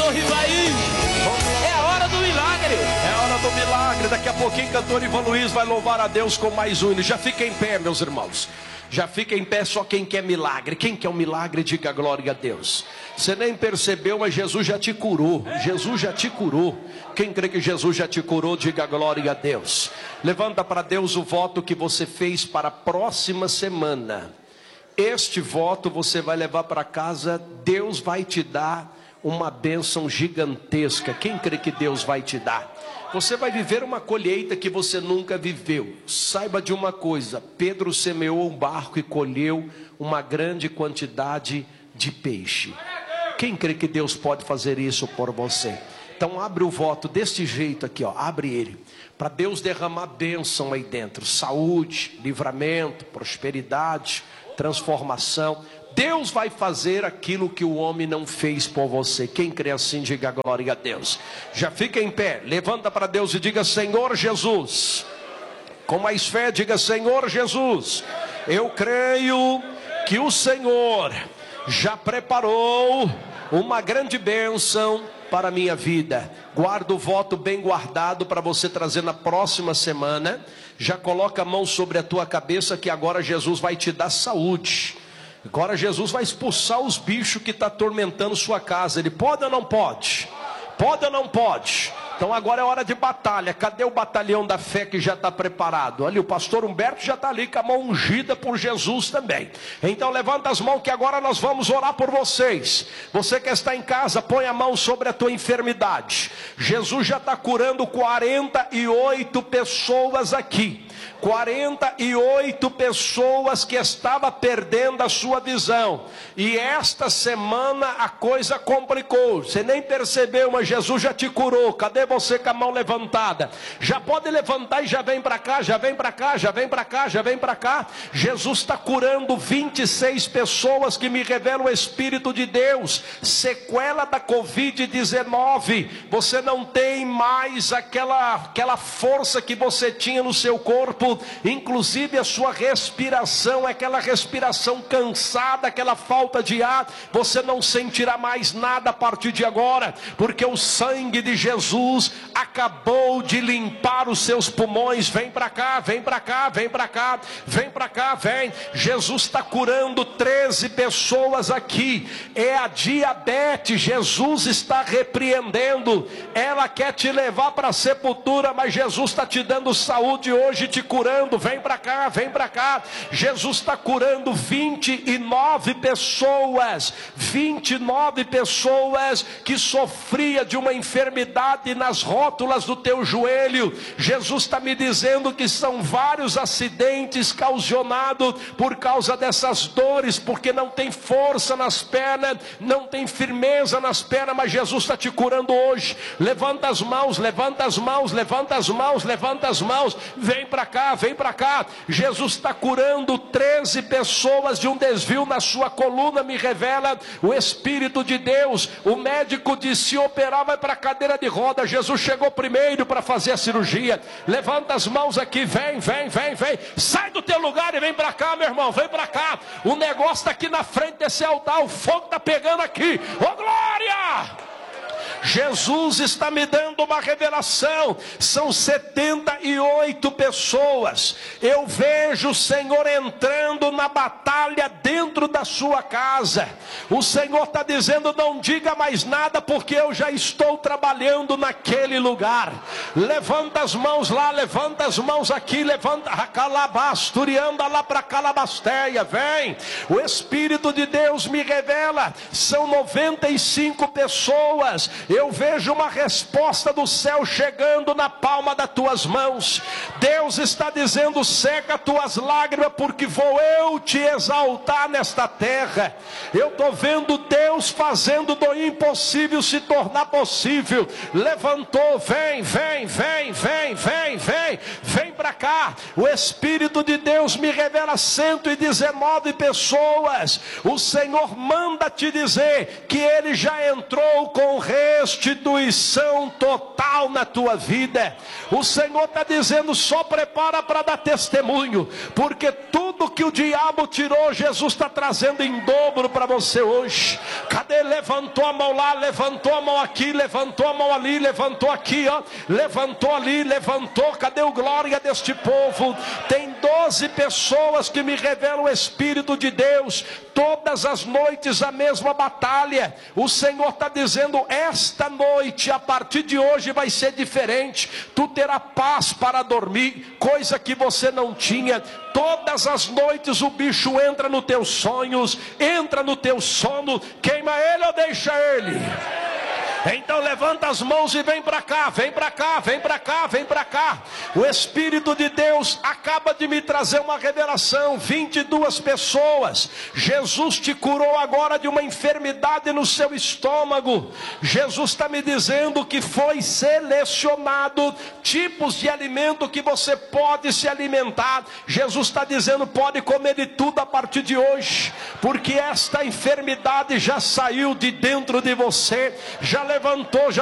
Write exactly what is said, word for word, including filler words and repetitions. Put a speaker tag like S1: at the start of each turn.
S1: sorriso aí. É a hora do milagre.
S2: É a hora do milagre. Daqui a pouquinho, cantor Ivan Luiz vai louvar a Deus com mais um hino. Já fica em pé, meus irmãos. Já fica em pé só quem quer milagre. Quem quer um milagre, diga glória a Deus. Você nem percebeu, mas Jesus já te curou. Jesus já te curou. Quem crê que Jesus já te curou, diga glória a Deus. Levanta para Deus o voto que você fez para a próxima semana. Este voto você vai levar para casa. Deus vai te dar uma bênção gigantesca. Quem crê que Deus vai te dar? Você vai viver uma colheita que você nunca viveu. Saiba de uma coisa: Pedro semeou um barco e colheu uma grande quantidade de peixe. Quem crê que Deus pode fazer isso por você? Então abre o voto deste jeito aqui, ó, abre ele, para Deus derramar bênção aí dentro. Saúde, livramento, prosperidade, transformação. Deus vai fazer aquilo que o homem não fez por você. Quem crê assim, diga glória a Deus. Já fica em pé, levanta para Deus e diga: Senhor Jesus. Com mais fé, diga: Senhor Jesus, eu creio que o Senhor já preparou uma grande bênção para a minha vida. Guarda o voto bem guardado para você trazer na próxima semana. Já coloca a mão sobre a tua cabeça, que agora Jesus vai te dar saúde. Agora Jesus vai expulsar os bichos que estão atormentando sua casa. Ele pode ou não pode? Pode ou não pode? Então agora é hora de batalha. Cadê o batalhão da fé que já está preparado? Ali o pastor Humberto já está ali com a mão ungida por Jesus também. Então levanta as mãos que agora nós vamos orar por vocês. Você que está em casa, põe a mão sobre a tua enfermidade. Jesus já está curando quarenta e oito pessoas aqui. quarenta e oito pessoas que estavam perdendo a sua visão. E esta semana a coisa complicou. Você nem percebeu, mas Jesus já te curou. Cadê você com a mão levantada? Já pode levantar e já vem para cá, já vem para cá, já vem para cá, já vem para cá. Jesus está curando vinte e seis pessoas que me revelam o Espírito de Deus. Sequela da covid dezenove. Você não tem mais aquela, aquela força que você tinha no seu corpo. Inclusive a sua respiração, aquela respiração cansada, aquela falta de ar. Você não sentirá mais nada a partir de agora, porque o sangue de Jesus acabou de limpar os seus pulmões. Vem para cá, vem para cá, vem para cá, vem para cá, vem. Jesus está curando treze pessoas aqui. É a diabetes. Jesus está repreendendo. Ela quer te levar para a sepultura, mas Jesus está te dando saúde hoje, te curando. Vem para cá, vem para cá. Jesus está curando vinte e nove pessoas. vinte e nove pessoas que sofria de uma enfermidade nas rótulas do teu joelho. Jesus está me dizendo que são vários acidentes causados por causa dessas dores, porque não tem força nas pernas, não tem firmeza nas pernas, mas Jesus está te curando hoje. Levanta as mãos, levanta as mãos, levanta as mãos, levanta as mãos. Vem para cá, vem para cá. Jesus está curando treze pessoas de um desvio na sua coluna, me revela o Espírito de Deus. O médico disse: operar, vai para a cadeira de roda. Jesus chegou primeiro para fazer a cirurgia. Levanta as mãos aqui, vem, vem, vem, vem. Sai do teu lugar e vem para cá, meu irmão, vem para cá. O negócio está aqui na frente desse altar, o fogo está pegando aqui. Ô glória! Jesus está me dando uma revelação. São setenta e oito pessoas. Eu vejo o Senhor entrando na batalha dentro da sua casa. O Senhor está dizendo: não diga mais nada, porque eu já estou trabalhando naquele lugar. Levanta as mãos lá, levanta as mãos aqui, levanta a calabasturianda lá para Calabasteia, vem. O Espírito de Deus me revela, são noventa e cinco pessoas. Eu vejo uma resposta do céu chegando na palma das tuas mãos. Deus está dizendo: seca tuas lágrimas, porque vou eu te exaltar nesta terra. Eu estou vendo Deus fazendo do impossível se tornar possível. Levantou, vem, vem, vem, vem, vem, vem, vem para cá. O Espírito de Deus me revela cento e dezenove pessoas. O Senhor manda te dizer que Ele já entrou com restituição total na tua vida. O Senhor está dizendo, só prepara para dar testemunho, porque tudo que o diabo tirou, Jesus está trazendo em dobro para você hoje. Cadê? Levantou a mão lá, levantou a mão aqui, levantou a mão ali, levantou aqui, ó, levantou ali, levantou. Cadê o glória deste povo? Tem doze pessoas que me revelam o Espírito de Deus. Todas as noites a mesma batalha. O Senhor está dizendo, esta noite, a partir de hoje vai ser diferente. Tu terá paz para dormir, coisa que você não tinha. Todas as noites o bicho entra nos teus sonhos, entra no teu sono. Queima ele ou deixa ele? Então levanta as mãos e vem para cá, vem para cá, vem para cá, vem para cá. O Espírito de Deus acaba de me trazer uma revelação. vinte e duas pessoas. Jesus te curou agora de uma enfermidade no seu estômago. Jesus está me dizendo que foi selecionado tipos de alimento que você pode se alimentar. Jesus está dizendo, pode comer de tudo a partir de hoje, porque esta enfermidade já saiu de dentro de você, já levantou, já